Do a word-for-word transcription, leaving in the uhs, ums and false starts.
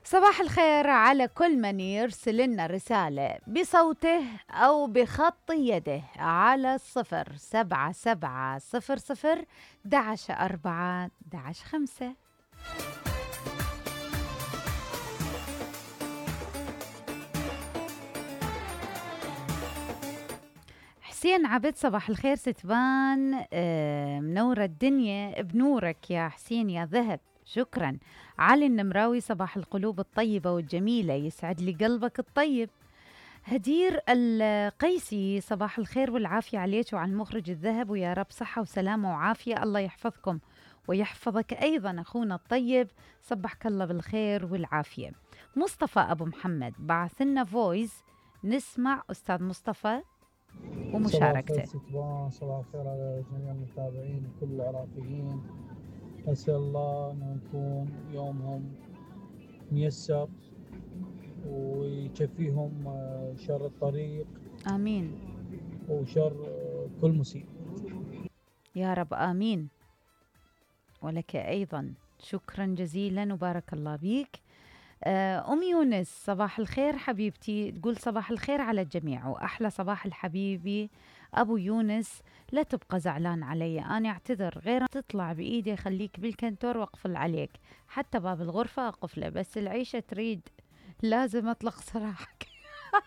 صباح الخير على كل من يرسل لنا رسالة بصوته أو بخط يده على الصفر سبعة سبعة صفر صفر دعش أربعة دعش خمسة. حسين عبد صباح الخير ستبان، آه، منورة الدنيا بنورك يا حسين يا ذهب، شكرا. علي النمراوي صباح القلوب الطيبة والجميلة، يسعد لي قلبك الطيب. هدير القيسي صباح الخير والعافية عليك وعلى المخرج الذهب، ويا رب صحة وسلامة وعافية، الله يحفظكم ويحفظك أيضا أخونا الطيب، صبحك الله بالخير والعافية. مصطفى أبو محمد بعث لنا فويس، نسمع أستاذ مصطفى صباح الخير ومشاركته. ستبان، صباح الخير على جميع المتابعين وكل العراقيين. أسأل الله أنه يكون يومهم ميسر ويكفيهم آه، شر الطريق آمين وشر آه، كل مصيبة. يا رب آمين، ولك أيضا شكرا جزيلا وبارك الله بيك. آه، أم يونس صباح الخير حبيبتي، تقول صباح الخير على الجميع وأحلى صباح الحبيبي أبو يونس، لا تبقى زعلان علي، أنا أعتذر، غير تطلع بإيدي خليك بالكنتور وأقفل عليك، حتى باب الغرفة أقفله، بس العيشة تريد لازم أطلق سراحك.